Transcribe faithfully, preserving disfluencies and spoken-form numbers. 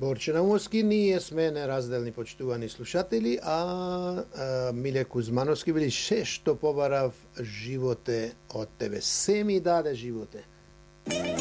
Борче Наумовски, ние сме неразделни почитувани слушатели, а, а Миле Кузмановски вели се што побарав животе од тебе, се ми даде животе.